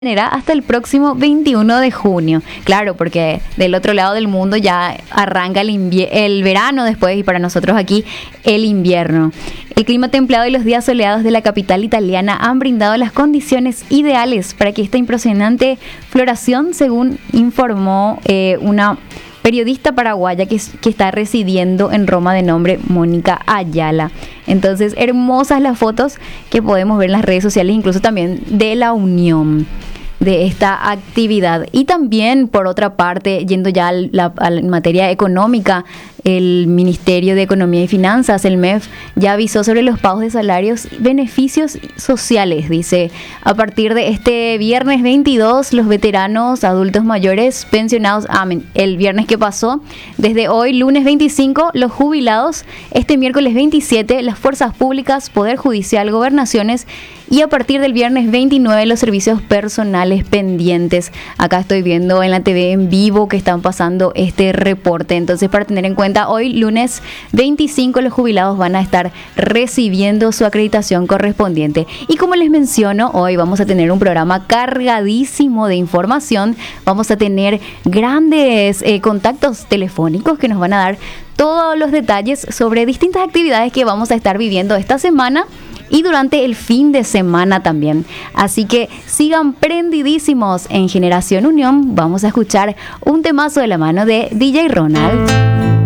Hasta el próximo 21 de junio. Claro, porque del otro lado del mundo ya arranca el verano después y para nosotros aquí el invierno. El clima templado y los días soleados de la capital italiana han brindado las condiciones ideales para que esta impresionante floración, según informó una periodista paraguaya que está residiendo en Roma de nombre Mónica Ayala. Entonces, hermosas las fotos que podemos ver en las redes sociales, incluso también de la unión de esta actividad. Y también, por otra parte, yendo ya a la materia económica, el Ministerio de Economía y Finanzas, el MEF, ya avisó sobre los pagos de salarios y beneficios sociales. Dice, a partir de este viernes 22, los veteranos, adultos mayores, pensionados, el viernes que pasó, desde hoy, lunes 25, los jubilados, este miércoles 27, las fuerzas públicas, Poder Judicial, gobernaciones, y a partir del viernes 29, los servicios personales pendientes. Acá estoy viendo en la TV en vivo que están pasando este reporte. Entonces, para tener en cuenta, hoy, lunes 25, los jubilados van a estar recibiendo su acreditación correspondiente. Y como les menciono, hoy vamos a tener un programa cargadísimo de información. Vamos a tener grandes contactos telefónicos que nos van a dar todos los detalles sobre distintas actividades que vamos a estar viviendo esta semana y durante el fin de semana también. Así que sigan prendidísimos en Generación Unión. Vamos a escuchar un temazo de la mano de DJ Ronald.